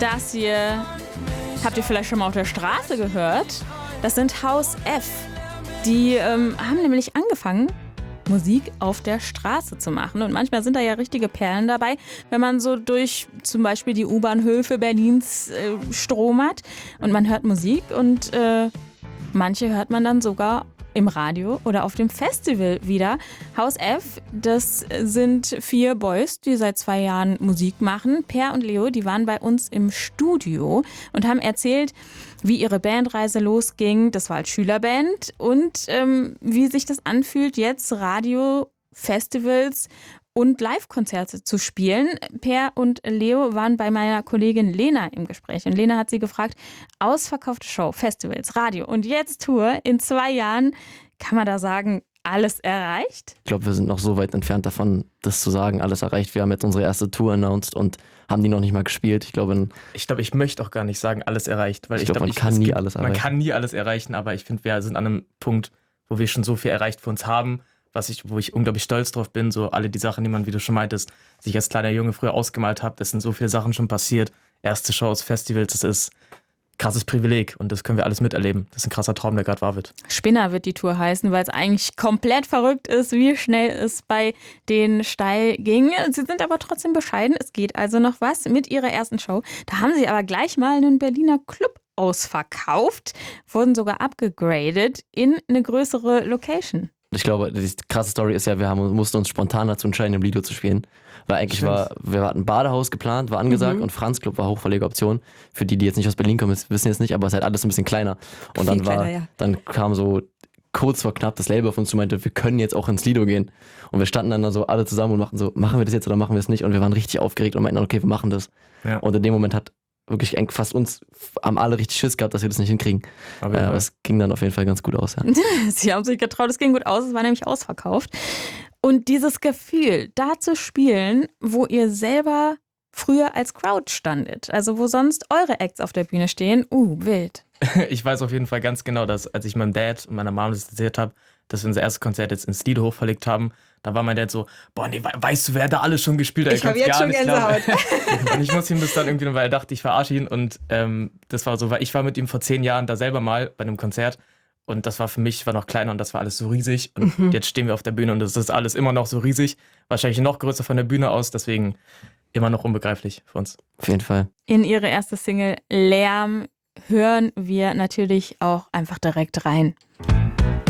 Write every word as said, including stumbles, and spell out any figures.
Das hier habt ihr vielleicht schon mal auf der Straße gehört. Das sind Haus F. Die ähm, haben nämlich angefangen, Musik auf der Straße zu machen. Und manchmal sind da ja richtige Perlen dabei, wenn man so durch zum Beispiel die U-Bahnhöfe Berlins äh, stromert und man hört Musik und äh, manche hört man dann sogar im Radio oder auf dem Festival wieder. Haus F, das sind vier Boys, die seit zwei Jahren Musik machen. Per und Leo, die waren bei uns im Studio und haben erzählt, wie ihre Bandreise losging. Das war als Schülerband und ähm, wie sich das anfühlt, jetzt Radio, Festivals und Live-Konzerte zu spielen. Per und Leo waren bei meiner Kollegin Lena im Gespräch. Und Lena hat sie gefragt, ausverkaufte Show, Festivals, Radio und jetzt Tour. In zwei Jahren, kann man da sagen, alles erreicht? Ich glaube, wir sind noch so weit entfernt davon, das zu sagen, alles erreicht. Wir haben jetzt unsere erste Tour announced und haben die noch nicht mal gespielt. Ich glaube, ich, glaub, ich möchte auch gar nicht sagen, alles erreicht. Weil ich, ich glaube, glaub, man ich, kann nie gibt, alles erreichen. Man kann nie alles erreichen, aber ich finde, wir sind an einem Punkt, wo wir schon so viel erreicht für uns haben, was ich, wo ich unglaublich stolz drauf bin, so alle die Sachen, die man, wie du schon meintest, sich als kleiner Junge früher ausgemalt hat, das sind so viele Sachen schon passiert. Erste Shows, Festivals, das ist ein krasses Privileg und das können wir alles miterleben. Das ist ein krasser Traum, der gerade wahr wird. Spinner wird die Tour heißen, weil es eigentlich komplett verrückt ist, wie schnell es bei denen steil ging. Sie sind aber trotzdem bescheiden, es geht also noch was mit ihrer ersten Show. Da haben sie aber gleich mal einen Berliner Club ausverkauft, wurden sogar abgegradet in eine größere Location. Ich glaube, die krasse Story ist ja, wir haben, mussten uns spontan dazu entscheiden, im Lido zu spielen. Weil eigentlich Stimmt. war, wir hatten ein Badehaus geplant, war angesagt mhm. und Franz Club war hochverlege Option. Für die, die jetzt nicht aus Berlin kommen, wissen jetzt nicht, aber es ist halt alles ein bisschen kleiner. Und Viel dann war, kleiner, ja. dann kam so kurz vor knapp das Label auf uns zu, meinte, wir können jetzt auch ins Lido gehen. Und wir standen dann so alle zusammen und machten so, machen wir das jetzt oder machen wir es nicht? Und wir waren richtig aufgeregt und meinten, okay, wir machen das. Ja. Und in dem Moment hat wirklich fast uns, haben alle richtig Schiss gehabt, dass wir das nicht hinkriegen. Aber, äh, aber es ging dann auf jeden Fall ganz gut aus. Ja. Sie haben sich getraut, es ging gut aus, es war nämlich ausverkauft. Und dieses Gefühl, da zu spielen, wo ihr selber früher als Crowd standet, also wo sonst eure Acts auf der Bühne stehen, uh, wild. Ich weiß auf jeden Fall ganz genau, dass als ich meinem Dad und meiner Mom das erzählt habe, dass wir unser erstes Konzert jetzt ins Lido hochverlegt haben, da war mein Dad so, boah, nee, weißt du, wer da alles schon gespielt hat? Ich habe jetzt schon Gänsehaut. Und ich muss ihm das dann irgendwie, weil er dachte, ich verarsche ihn. Und ähm, das war so, weil ich war mit ihm vor zehn Jahren da selber mal bei einem Konzert. Und das war für mich, war noch kleiner und das war alles so riesig. Und mhm. jetzt stehen wir auf der Bühne und das ist alles immer noch so riesig. Wahrscheinlich noch größer von der Bühne aus, deswegen immer noch unbegreiflich für uns. Auf jeden Fall. In ihre erste Single Lärm hören wir natürlich auch einfach direkt rein.